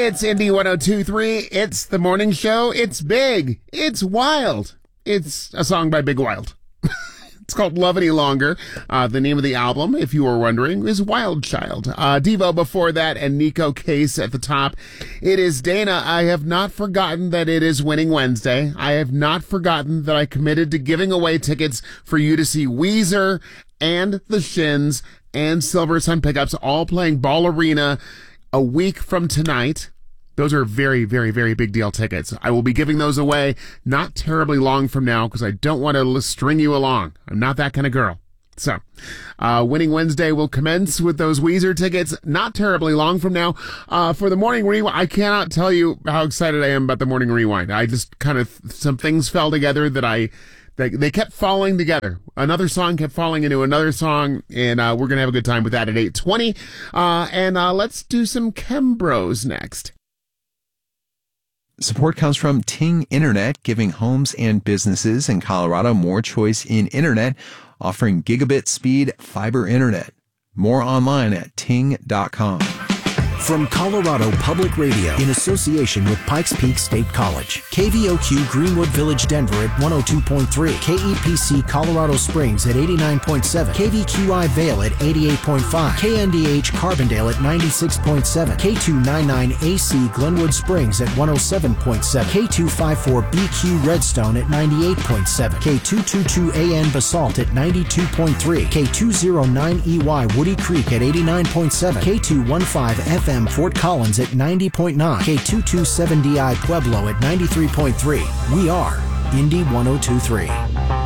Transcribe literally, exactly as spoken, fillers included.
It's Indy one oh two point three. It's the morning show. It's big. It's wild. It's a song by Big Wild. It's called Love Any Longer. Uh, the name of the album, if you were wondering, is Wild Child. Uh, Devo before that and Nico Case at the top. It is Dana. I have not forgotten that it is Winning Wednesday. I have not forgotten that I committed to giving away tickets for you to see Weezer and The Shins and Silver Sun Pickups all playing Ball Arena a week from tonight. Those are very, very, very big deal tickets. I will be giving those away not terribly long from now because I don't want to string you along. I'm not that kind of girl. So, uh, Winning Wednesday will commence with those Weezer tickets not terribly long from now. Uh, for the Morning Rewind, I cannot tell you how excited I am about the Morning Rewind. I just kind of, some things fell together that I, they, they kept falling together. Another song kept falling into another song, and uh, we're going to have a good time with that at eight twenty. Uh, and uh, let's do some Chembros next. Support comes from Ting Internet, giving homes and businesses in Colorado more choice in internet, offering gigabit speed fiber internet. More online at ting dot com. From Colorado Public Radio, in association with Pikes Peak State College, K V O Q Greenwood Village, Denver at one oh two point three, K E P C Colorado Springs at eighty-nine point seven, K V Q I Vail at eighty-eight point five, K N D H Carbondale at ninety-six point seven, K two ninety-nine A C Glenwood Springs at one oh seven point seven, K two fifty-four B Q Redstone at ninety-eight point seven, K two twenty-two A N Basalt at ninety-two point three, K two oh nine E Y Woody Creek at eighty-nine point seven, K two fifteen F M Fort Collins at ninety point nine, K two twenty-seven D I Pueblo at ninety-three point three. We are Indy one oh two point three.